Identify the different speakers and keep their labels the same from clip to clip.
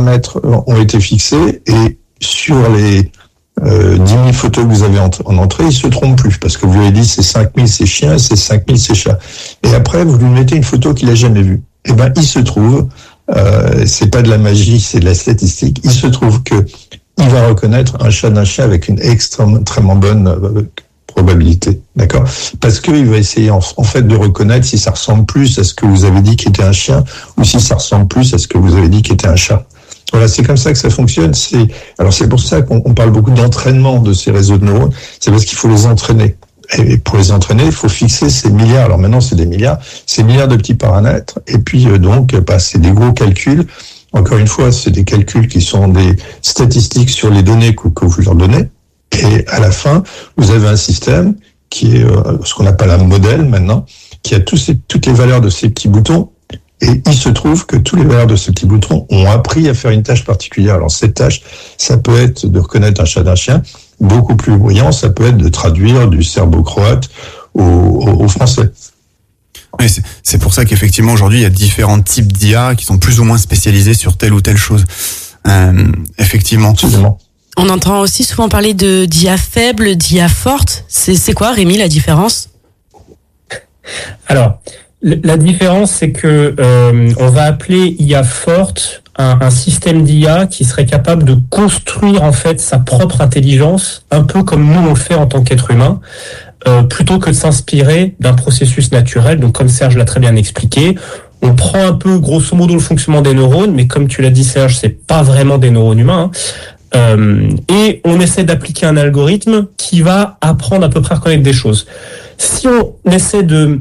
Speaker 1: paramètres ont été fixés et sur les 10 000 photos que vous avez en entrée, il se trompe plus parce que vous lui avez dit c'est 5 000 c'est chien, c'est 5 000 c'est chat. Et après, vous lui mettez une photo qu'il a jamais vue. Eh ben, il se trouve, c'est pas de la magie, c'est de la statistique. Il se trouve que il va reconnaître un chat d'un chien avec une extrêmement bonne probabilité, d'accord? Parce que il va essayer en fait de reconnaître si ça ressemble plus à ce que vous avez dit qu'était un chien ou si ça ressemble plus à ce que vous avez dit qu'était un chat. Voilà, c'est comme ça que ça fonctionne. C'est pour ça qu'on parle beaucoup d'entraînement de ces réseaux de neurones. C'est parce qu'il faut les entraîner. Et pour les entraîner, il faut fixer ces milliards. Alors maintenant, c'est des milliards, ces milliards de petits paramètres. Et puis c'est des gros calculs. Encore une fois, c'est des calculs qui sont des statistiques sur les données que vous leur donnez. Et à la fin, vous avez un système qui est ce qu'on appelle un modèle maintenant, qui a toutes les valeurs de ces petits boutons. Et il se trouve que tous les valeurs de ces petits boutons ont appris à faire une tâche particulière. Alors cette tâche, ça peut être de reconnaître un chat d'un chien. Beaucoup plus brillant, ça peut être de traduire du serbo-croate au français.
Speaker 2: Oui, c'est pour ça qu'effectivement aujourd'hui il y a différents types d'IA qui sont plus ou moins spécialisés sur telle ou telle chose. Effectivement.
Speaker 1: Absolument.
Speaker 3: On entend aussi souvent parler d'IA faible, d'IA forte. C'est quoi, Rémi, la différence?
Speaker 4: Alors, la différence, c'est que on va appeler IA forte un système d'IA qui serait capable de construire en fait sa propre intelligence, un peu comme nous on le fait en tant qu'être humain, plutôt que de s'inspirer d'un processus naturel. Donc, comme Serge l'a très bien expliqué, on prend un peu grosso modo le fonctionnement des neurones, mais comme tu l'as dit, Serge, c'est pas vraiment des neurones humains. Et on essaie d'appliquer un algorithme qui va apprendre à peu près à reconnaître des choses. Si on essaie de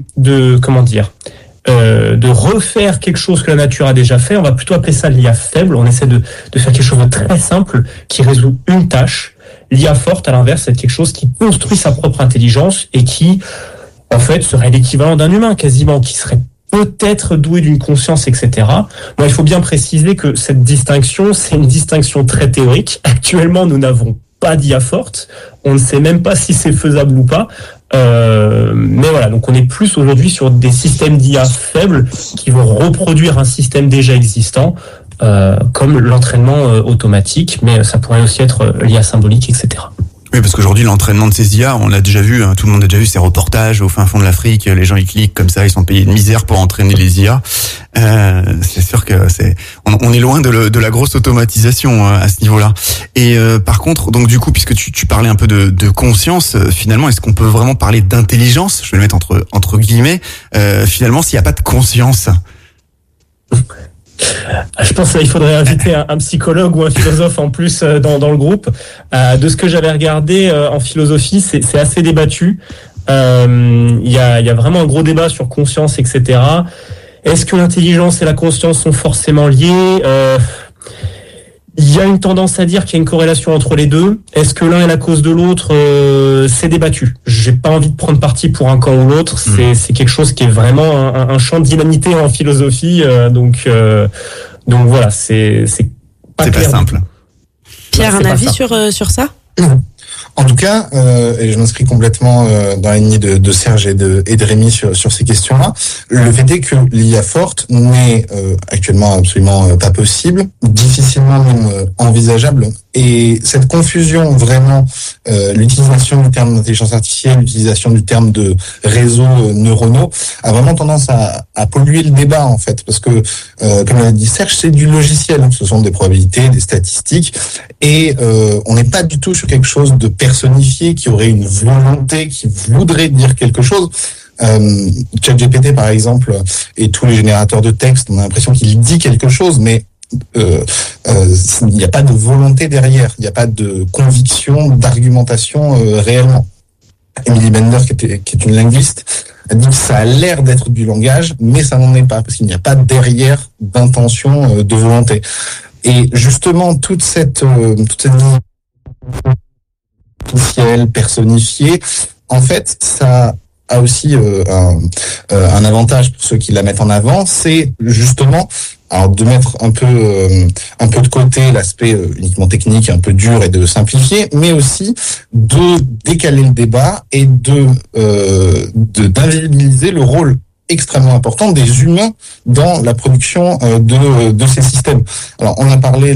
Speaker 4: refaire quelque chose que la nature a déjà fait, on va plutôt appeler ça l'IA faible. On essaie de faire quelque chose de très simple qui résout une tâche. L'IA forte, à l'inverse, c'est quelque chose qui construit sa propre intelligence et qui, en fait, serait l'équivalent d'un humain quasiment, qui serait peut-être doué d'une conscience, etc. Bon, il faut bien préciser que cette distinction, c'est une distinction très théorique. Actuellement, nous n'avons pas d'IA forte. On ne sait même pas si c'est faisable ou pas. Mais voilà, donc on est plus aujourd'hui sur des systèmes d'IA faibles qui vont reproduire un système déjà existant, comme l'entraînement automatique, mais ça pourrait aussi être l'IA symbolique, etc.
Speaker 2: Oui, parce qu'aujourd'hui, l'entraînement de ces IA, on l'a déjà vu, hein, tout le monde a déjà vu ces reportages au fin fond de l'Afrique, les gens ils cliquent comme ça, ils sont payés de misère pour entraîner les IA. C'est sûr que on est loin de la grosse automatisation à ce niveau-là. Et par contre, donc du coup, puisque tu parlais un peu de conscience, finalement, est-ce qu'on peut vraiment parler d'intelligence? Je vais le mettre entre guillemets. Finalement, s'il n'y a pas de conscience.
Speaker 4: Je pense qu'il faudrait inviter un psychologue ou un philosophe en plus dans le groupe. De ce que j'avais regardé en philosophie, c'est assez débattu. Il y a vraiment un gros débat sur conscience, etc. Est-ce que l'intelligence et la conscience sont forcément liées? Il y a une tendance à dire qu'il y a une corrélation entre les deux. Est-ce que l'un est la cause de l'autre? C'est débattu. J'ai pas envie de prendre parti pour un camp ou l'autre. C'est quelque chose qui est vraiment un champ de dynamité en philosophie. Donc voilà, c'est pas
Speaker 2: simple.
Speaker 3: Pierre, un avis sur ça?
Speaker 5: En tout cas, et je m'inscris complètement dans la lignée de Serge et de Rémi sur ces questions-là, le fait est que l'IA forte n'est actuellement absolument pas possible, difficilement même envisageable. Et cette confusion, vraiment, l'utilisation du terme d'intelligence artificielle, l'utilisation du terme de réseaux neuronaux, a vraiment tendance à polluer le débat, en fait. Parce que, comme l'a dit Serge, c'est du logiciel. Ce sont des probabilités, des statistiques. Et on n'est pas du tout sur quelque chose de personnifié, qui aurait une volonté, qui voudrait dire quelque chose. ChatGPT, par exemple, et tous les générateurs de texte, on a l'impression qu'il dit quelque chose, mais il n'y a pas de volonté derrière, il n'y a pas de conviction, d'argumentation réellement. Emily Bender, qui est une linguiste, a dit que ça a l'air d'être du langage, mais ça n'en est pas, parce qu'il n'y a pas derrière d'intention, de volonté. Et justement, toute cette artificielle, personnifiée, en fait, ça a aussi un avantage pour ceux qui la mettent en avant, c'est justement de mettre un peu de côté l'aspect uniquement technique, un peu dur, et de simplifier, mais aussi de décaler le débat et d'invisibiliser le rôle extrêmement important des humains dans la production de ces systèmes. Alors, on a parlé